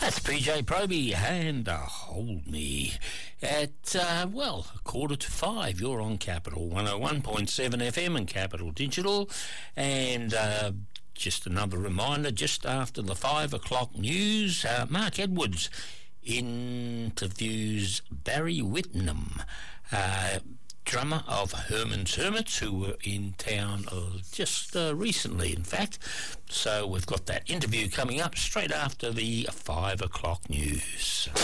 That's PJ Proby and Hold Me at, 4:45. You're on Capital 101.7 FM and Capital Digital. And just another reminder, just after the 5 o'clock news, Mark Edwards interviews Barry Whitnam, drummer of Herman's Hermits, who were in town just recently, in fact. So we've got that interview coming up straight after the 5 o'clock news.